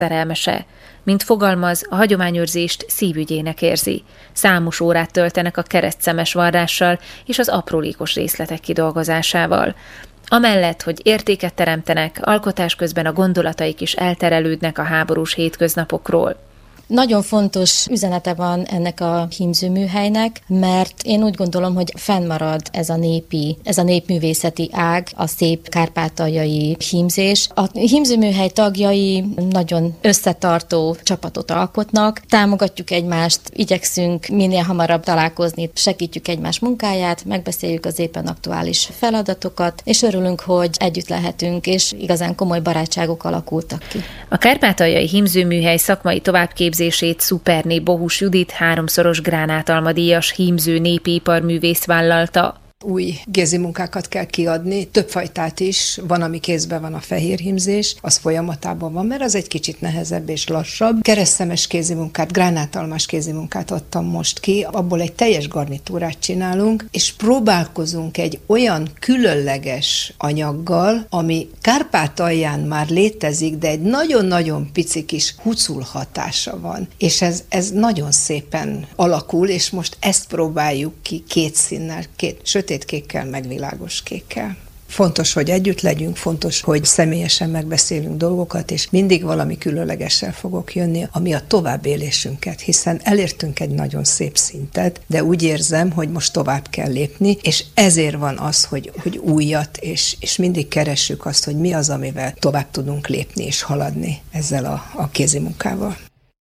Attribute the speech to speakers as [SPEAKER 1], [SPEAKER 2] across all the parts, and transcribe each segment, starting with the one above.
[SPEAKER 1] szerelmese. Mint fogalmaz, a hagyományőrzést szívügyének érzi. Számos órát töltenek a keresztszemes varrással és az aprólékos részletek kidolgozásával. Amellett, hogy értéket teremtenek, alkotás közben a gondolataik is elterelődnek a háborús hétköznapokról.
[SPEAKER 2] Nagyon fontos üzenete van ennek a hímzőműhelynek, mert én úgy gondolom, hogy fennmarad ez a népművészeti ág, a szép kárpátaljai hímzés. A hímzőműhely tagjai nagyon összetartó csapatot alkotnak, támogatjuk egymást, igyekszünk minél hamarabb találkozni, segítjük egymás munkáját, megbeszéljük az éppen aktuális feladatokat, és örülünk, hogy együtt lehetünk, és igazán komoly barátságok alakultak ki.
[SPEAKER 1] A kárpátaljai hímzőműhely szakmai továbbképzését szuperné Bohus Judit 3-szoros Gránátalma-díjas hímző népi iparművész vállalta.
[SPEAKER 3] Új kézimunkákat kell kiadni, több fajtát is, van, ami kézben van, a fehér hímzés, az folyamatában van, mert az egy kicsit nehezebb és lassabb. Keresztszemes kézimunkát, gránátalmás kézimunkát adtam most ki, abból egy teljes garnitúrát csinálunk, és próbálkozunk egy olyan különleges anyaggal, ami Kárpátalján már létezik, de egy nagyon-nagyon pici kis hucul hatása van. És ez nagyon szépen alakul, és most ezt próbáljuk ki két színnel, sötétkékkel, meg világos kékkel. Fontos, hogy együtt legyünk, fontos, hogy személyesen megbeszélünk dolgokat, és mindig valami különlegessel fogok jönni, ami a továbbélésünket, hiszen elértünk egy nagyon szép szintet, de úgy érzem, hogy most tovább kell lépni, és ezért van az, hogy újat, és mindig keressük azt, hogy mi az, amivel tovább tudunk lépni és haladni ezzel a kézimunkával.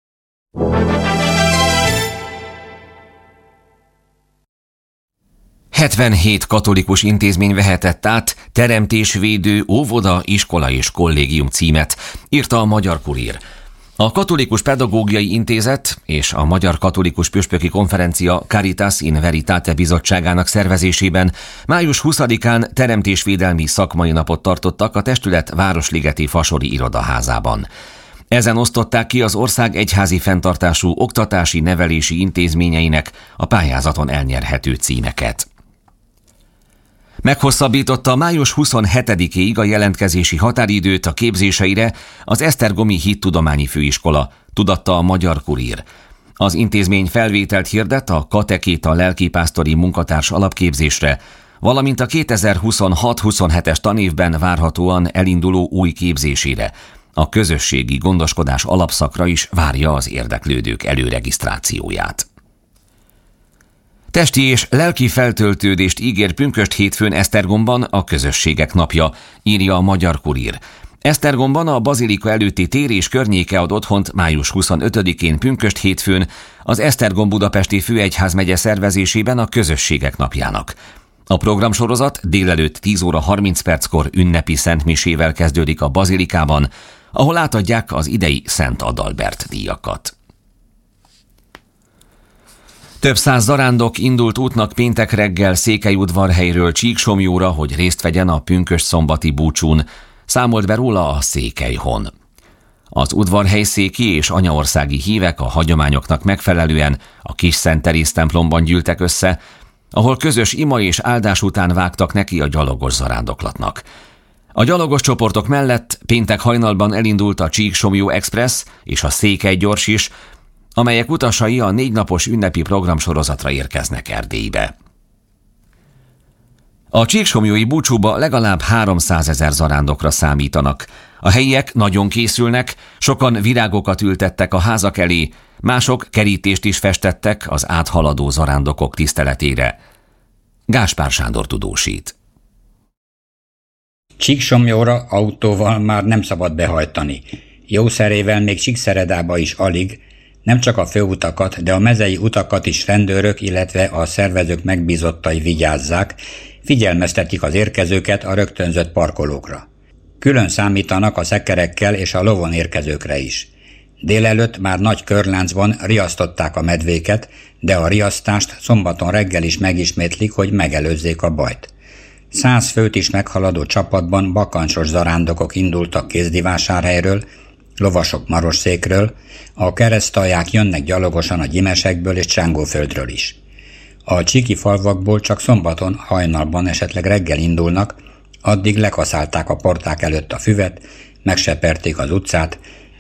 [SPEAKER 4] 77 katolikus intézmény vehetett át teremtésvédő óvoda, iskola és kollégium címet, írta a Magyar Kurír. A Katolikus Pedagógiai Intézet és a Magyar Katolikus Püspöki Konferencia Caritas in Veritate bizottságának szervezésében május 20-án teremtésvédelmi szakmai napot tartottak a testület Városligeti Fasori irodaházában. Ezen osztották ki az ország egyházi fenntartású oktatási nevelési intézményeinek a pályázaton elnyerhető címeket. Meghosszabbította május 27-ig a jelentkezési határidőt a képzéseire az Esztergomi Hittudományi Főiskola, tudatta a Magyar Kurír. Az intézmény felvételt hirdet a katekéta lelkipásztori munkatárs alapképzésre, valamint a 2026-27-es tanévben várhatóan elinduló új képzésére. A közösségi gondoskodás alapszakra is várja az érdeklődők előregisztrációját. Testi és lelki feltöltődést ígér pünkösd hétfőn Esztergomban a Közösségek napja, írja a Magyar Kurír. Esztergomban a bazilika előtti tér és környéke ad otthont május 25-én pünkösd hétfőn az Esztergom-Budapesti Főegyházmegye szervezésében a Közösségek napjának. A programsorozat délelőtt 10 óra 30 perckor ünnepi szentmisével kezdődik a bazilikában, ahol átadják az idei Szent Adalbert díjakat. Több száz zarándok indult útnak péntek reggel Székelyudvarhelyről Csíksomlyóra, hogy részt vegyen a pünkösdszombati búcsún, számolt be róla a Székelyhon. Az udvarhelyszéki és anyaországi hívek a hagyományoknak megfelelően a Kis-Szent Teréz templomban gyűltek össze, ahol közös ima és áldás után vágtak neki a gyalogos zarándoklatnak. A gyalogos csoportok mellett péntek hajnalban elindult a Csíksomlyó Express és a Székely Gyors is, amelyek utasai a 4 napos ünnepi programsorozatra érkeznek Erdélybe. A csíksomlyói búcsúba legalább 300 000 zarándokra számítanak. A helyiek nagyon készülnek, sokan virágokat ültettek a házak elé, mások kerítést is festettek az áthaladó zarándokok tiszteletére. Gáspár Sándor tudósít.
[SPEAKER 5] Csíksomlyóra autóval már nem szabad behajtani. Jószerével még Csíkszeredába is alig, nem csak a főutakat, de a mezei utakat is rendőrök, illetve a szervezők megbízottai vigyázzák, figyelmeztetik az érkezőket a rögtönzött parkolókra. Külön számítanak a szekerekkel és a lovon érkezőkre is. Délelőtt már nagy körláncban riasztották a medvéket, de a riasztást szombaton reggel is megismétlik, hogy megelőzzék a bajt. 100 főt is meghaladó csapatban bakancsos zarándokok indultak Kézdivásárhelyről, lovasok Marosszékről, a keresztalják jönnek gyalogosan a Gyimesekből és Csángóföldről is. A csíki falvakból csak szombaton hajnalban, esetleg reggel indulnak, addig lekaszálták a porták előtt a füvet, megseperték az utcát,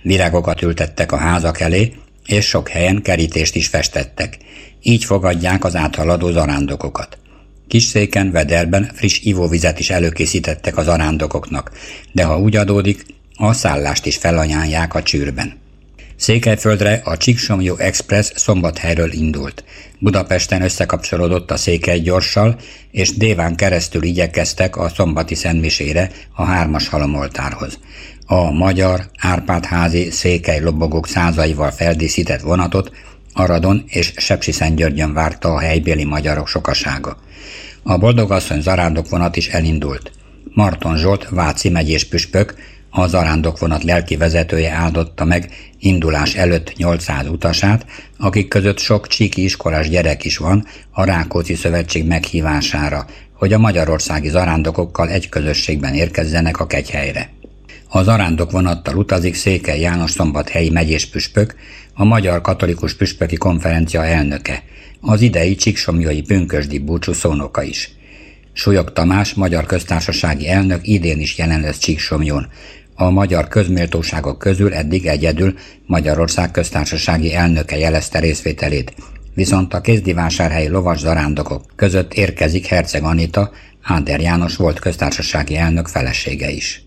[SPEAKER 5] Virágokat ültettek a házak elé, és sok helyen kerítést is festettek. Így fogadják az áthaladó zarándokokat. Kisszéken, Vederben friss ivóvizet is előkészítettek a zarándokoknak, de ha úgy adódik, a szállást is felajánlják a csűrben. Székelyföldre a Csíksomlyó Express Szombathelyről indult. Budapesten összekapcsolódott a Székelygyorssal, és Déván keresztül igyekeztek a szombati szentmisére, a 3-as halomoltárhoz. A magyar, Árpád-házi Székely lobogók százaival feldíszített vonatot Aradon és Sepsiszentgyörgyön várta a helybéli magyarok sokasága. A Boldogasszony zarándokvonat is elindult. Marton Zsolt váci megyés püspök, a zarándokvonat lelki vezetője áldotta meg indulás előtt 800 utasát, akik között sok csíki iskolás gyerek is van a Rákóczi Szövetség meghívására, hogy a magyarországi zarándokokkal egy közösségben érkezzenek a Kegyhelyre. A zarándokvonattal utazik Székely János szombathelyi megyés püspök, a Magyar Katolikus Püspöki Konferencia elnöke, az idei csíksomlyói pünkösdi búcsú szónoka is. Súlyog Tamás, magyar köztársasági elnök idén is jelen lesz Csíksomlyón. A magyar közméltóságok közül eddig egyedül Magyarország köztársasági elnöke jelezte részvételét, viszont a kézdivásárhelyi lovas zarándokok között érkezik Herceg Anita, Áder János volt köztársasági elnök felesége is.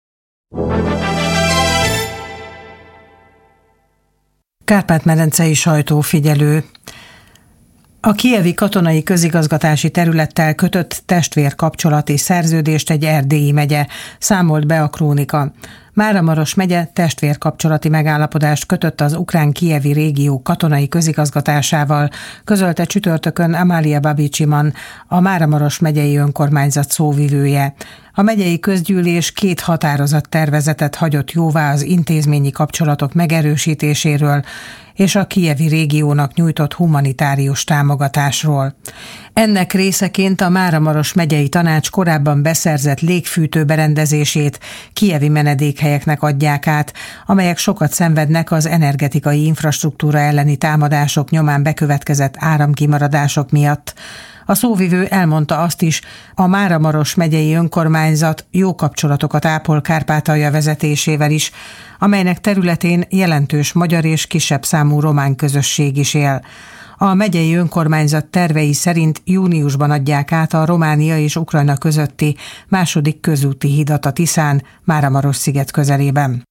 [SPEAKER 6] Kárpát-medencei sajtófigyelő. A kijevi katonai közigazgatási területtel kötött testvérkapcsolati szerződést egy erdélyi megye, számolt be a Krónika. Máramaros megye testvérkapcsolati megállapodást kötött az ukrán kijevi régió katonai közigazgatásával, közölte csütörtökön Amália Babicsiman, a Máramaros megyei önkormányzat szóvivője. A megyei közgyűlés 2 határozattervezetet hagyott jóvá az intézményi kapcsolatok megerősítéséről és a kijevi régiónak nyújtott humanitárius támogatásról. Ennek részeként a Máramaros megyei tanács korábban beszerzett légfűtő berendezését kijevi menedékhelyeknek adják át, amelyek sokat szenvednek az energetikai infrastruktúra elleni támadások nyomán bekövetkezett áramkimaradások miatt. A szóvivő elmondta azt is, a Máramaros megyei önkormányzat jó kapcsolatokat ápol Kárpátalja vezetésével is, amelynek területén jelentős magyar és kisebb számú román közösség is él. A megyei önkormányzat tervei szerint júniusban adják át a Románia és Ukrajna közötti második közúti hidat a Tiszán, Máramarossziget közelében.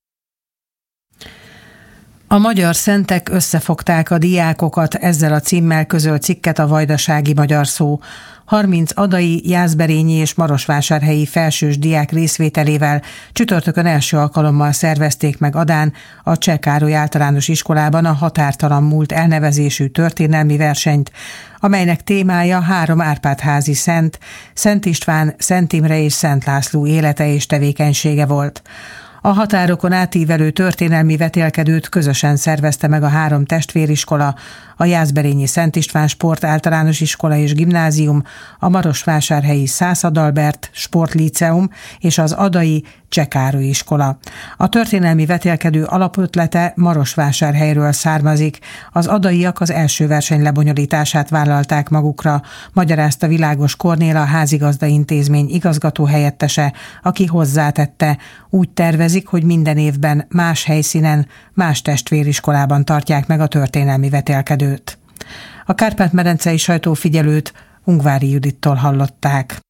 [SPEAKER 6] A magyar szentek összefogták a diákokat, ezzel a címmel közölt cikket a Vajdasági Magyar Szó. 30 adai, jászberényi és marosvásárhelyi felsős diák részvételével csütörtökön első alkalommal szervezték meg Adán, a Cseh Károly Általános Iskolában a Határtalan múlt elnevezésű történelmi versenyt, amelynek témája 3 Árpád-házi szent, Szent István, Szent Imre és Szent László élete és tevékenysége volt. A határokon átívelő történelmi vetélkedőt közösen szervezte meg a 3 testvériskola, a jászberényi Szent István Sport Általános Iskola és Gimnázium, a marosvásárhelyi Szász Adalbert Sportlíceum és az adai Cseh Károly Iskola. A történelmi vetélkedő alapötlete Marosvásárhelyről származik, az adaiak az első verseny lebonyolítását vállalták magukra, magyarázta Világos Kornél, a Házigazda Intézmény igazgató helyettese, aki hozzátette, úgy tervezik, hogy minden évben más helyszínen, más testvériskolában tartják meg a történelmi vetélkedőt. A Kárpát-medencei sajtófigyelőt Ungvári Judittól hallották.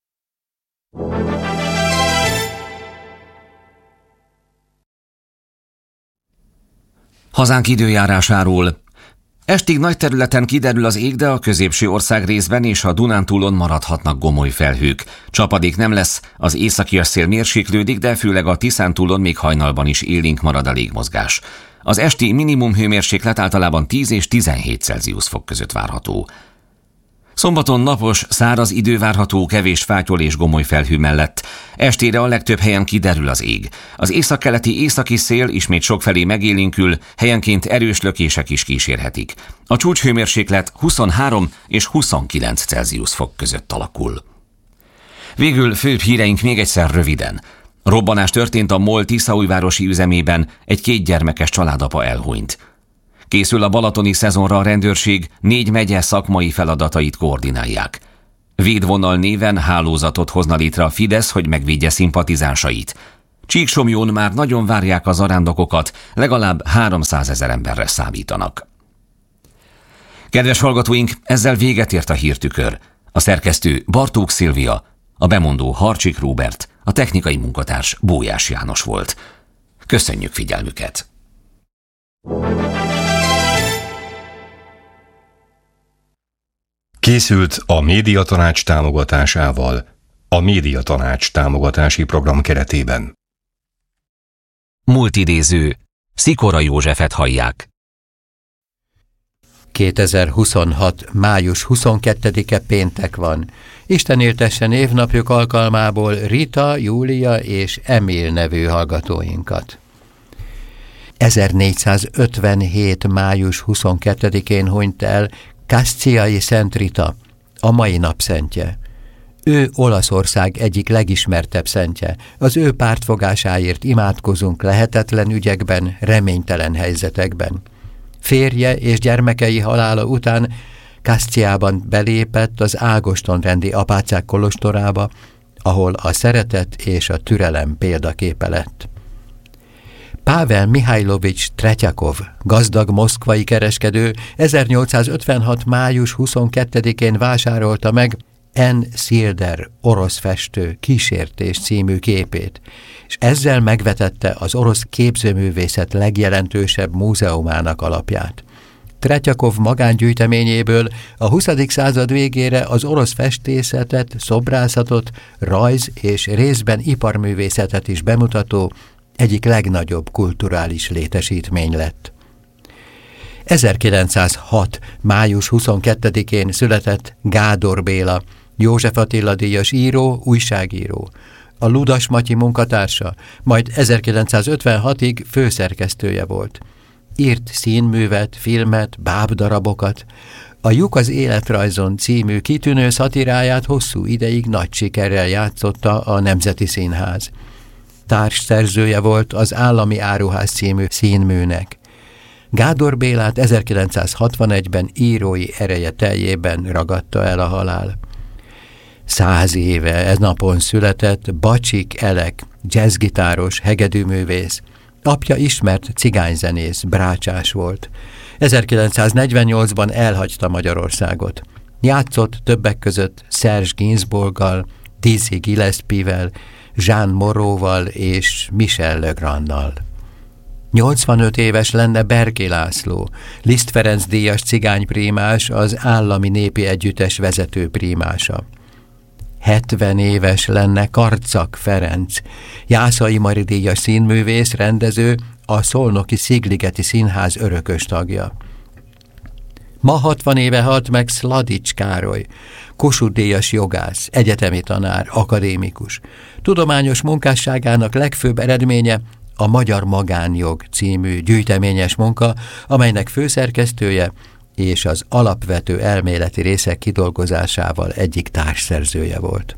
[SPEAKER 4] Hazánk időjárásáról. Estig nagy területen kiderül az ég, de a középső ország részben és a Dunántúlon maradhatnak gomoly felhők. Csapadék nem lesz, az északi szél mérséklődik, de főleg a Tiszántúlon még hajnalban is élénk marad a légmozgás. Az esti minimum hőmérséklet általában 10 és 17 Celsius fok között várható. Szombaton napos, száraz idő várható, kevés fátyol és gomoly felhő mellett. Estére a legtöbb helyen kiderül az ég. Az északkeleti északi szél ismét sokfelé megélénkül, helyenként erős lökések is kísérhetik. A csúcshőmérséklet 23 és 29 Celsius fok között alakul. Végül főbb híreink még egyszer röviden. Robbanás történt a MOL tiszaújvárosi üzemében, egy 2 gyermekes családapa elhunyt. Készül a balatoni szezonra a rendőrség, 4 megye szakmai feladatait koordinálják. Védvonal néven hálózatot hozna létre a Fidesz, hogy megvédje szimpatizánsait. Csíksomlyón már nagyon várják a zarándokokat, legalább 300 000 emberre számítanak. Kedves hallgatóink, ezzel véget ért a hírtükör. A szerkesztő Bartók Szilvia, a bemondó Harcsik Róbert, a technikai munkatárs Bójás János volt. Köszönjük figyelmüket!
[SPEAKER 7] Készült a Médiatanács támogatásával, a Médiatanács támogatási program keretében.
[SPEAKER 4] Múltidéző. Szikora Józsefet hallják.
[SPEAKER 8] 2026. május 22-e péntek van. Isten éltesse névnapjuk alkalmából Rita, Júlia és Emil nevű hallgatóinkat. 1457. május 22-én hunyt el Kasziai Szent Rita, a mai napszentje. Ő Olaszország egyik legismertebb szentje. Az ő pártfogásáért imádkozunk lehetetlen ügyekben, reménytelen helyzetekben. Férje és gyermekei halála után Kasziában belépett az Ágoston-rendi apácák kolostorába, ahol a szeretet és a türelem példaképe lett. Pável Mihajlovics Tretyakov, gazdag moszkvai kereskedő 1856. május 22-én vásárolta meg N. Silder orosz festő Kísértés című képét, és ezzel megvetette az orosz képzőművészet legjelentősebb múzeumának alapját. Tretyakov magángyűjteményéből a 20. század végére az orosz festészetet, szobrászatot, rajz és részben iparművészetet is bemutató egyik legnagyobb kulturális létesítmény lett. 1906. május 22-én született Gádor Béla, József Attila díjas író, újságíró, a Ludas Matyi munkatársa, majd 1956-ig főszerkesztője volt. Írt színművet, filmet, bábdarabokat. A Lyuk az életrajzon című kitűnő szatiráját hosszú ideig nagy sikerrel játszotta a Nemzeti Színház. Társszerzője volt az Állami Áruház című színműnek. Gádor Bélát 1961-ben írói ereje teljében ragadta el a halál. 100 éve ez napon született Bacsik Elek, jazzgitáros, hegedűművész. Apja ismert cigányzenész, brácsás volt. 1948-ban elhagyta Magyarországot. Játszott többek között Serge Gainsbourggal, Dizzy Gillespie-vel, Jean Moreauval és Michel Legrandnal. 85 éves lenne Berki László, Liszt Ferenc díjas cigányprímás, az Állami Népi Együttes vezető prímása. 70 éves lenne Karczak Ferenc, Jászai Mari díjas színművész, rendező, a Szolnoki Szigligeti Színház örökös tagja. Ma 60 éve halt meg Szladics Károly, Kossuth díjas jogász, egyetemi tanár, akadémikus. Tudományos munkásságának legfőbb eredménye a Magyar Magánjog című gyűjteményes munka, amelynek főszerkesztője és az alapvető elméleti részek kidolgozásával egyik társszerzője volt.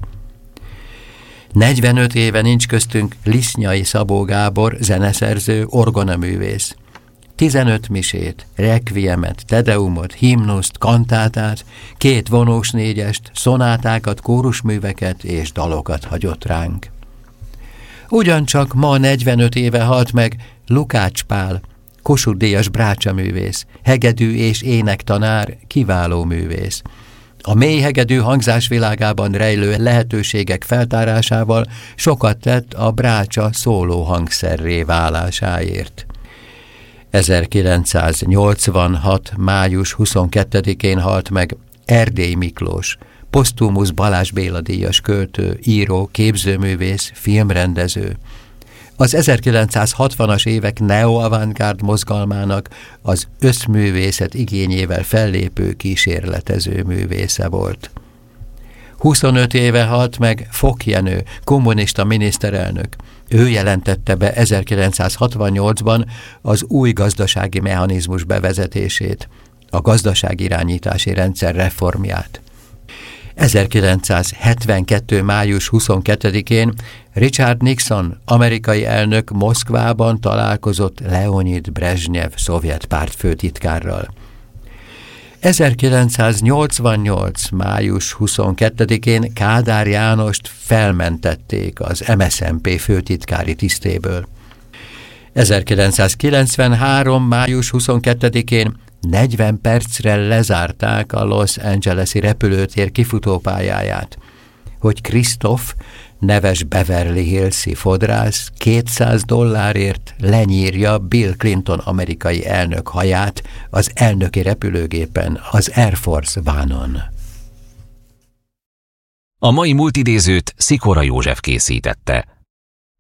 [SPEAKER 8] 45 éve nincs köztünk Lisznyai Szabó Gábor, zeneszerző, orgonaművész. 15 misét, rekviemet, tedeumot, himnuszt, kantátát, 2 vonós négyest, szonátákat, kórusműveket és dalokat hagyott ránk. Ugyancsak ma 45 éve halt meg Lukács Pál, Kossuth díjas brácsaművész, hegedű és énektanár, kiváló művész. A mély hegedű hangzásvilágában rejlő lehetőségek feltárásával sokat tett a brácsa szóló hangszerré válásáért. 1986. május 22-én halt meg Erdély Miklós, posztumusz Balázs Béla díjas költő, író, képzőművész, filmrendező. Az 1960-as évek neo-avantgárd mozgalmának az összművészet igényével fellépő kísérletező művésze volt. 25 éve halt meg Fok Jenő, kommunista miniszterelnök. Ő jelentette be 1968-ban az új gazdasági mechanizmus bevezetését, a gazdaságirányítási rendszer reformját. 1972. május 22-én Richard Nixon, amerikai elnök Moszkvában találkozott Leonid Brezsnyev szovjet pártfőtitkárral. 1988. május 22-én Kádár Jánost felmentették az MSZNP főtitkári tisztéből. 1993. május 22-én 40 percre lezárták a Los Angeles-i repülőtér kifutópályáját, hogy Christoph, neves Beverly Hills-i fodrász $200 lenyírja Bill Clinton amerikai elnök haját az elnöki repülőgépen, az Air Force One-on.
[SPEAKER 4] A mai múltidézőt Szikora József készítette.